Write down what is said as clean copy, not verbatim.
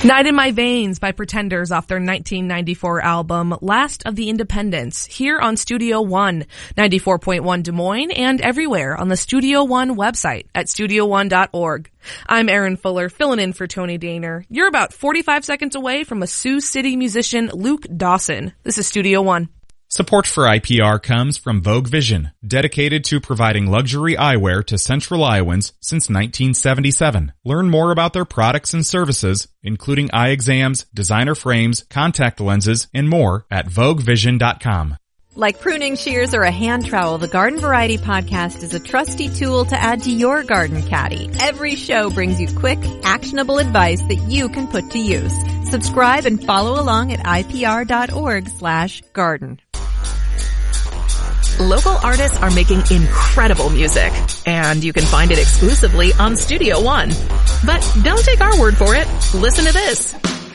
Night in My Veins by Pretenders off their 1994 album Last of the Independents, here on Studio One, 94.1 Des Moines and everywhere on the Studio One website at studio1.org. I'm Erin Fuller, filling in for Tony Daner. You're about 45 seconds away from a Sioux City musician, Luke Dawson. This is Studio One. Support for IPR comes from Vogue Vision, dedicated to providing luxury eyewear to Central Iowans since 1977. Learn more about their products and services, including eye exams, designer frames, contact lenses, and more at VogueVision.com. Like pruning shears or a hand trowel, the Garden Variety Podcast is a trusty tool to add to your garden caddy. Every show brings you quick, actionable advice that you can put to use. Subscribe and follow along at ipr.org/garden. Local artists are making incredible music, and you can find it exclusively on Studio One. But don't take our word for it. Listen to this.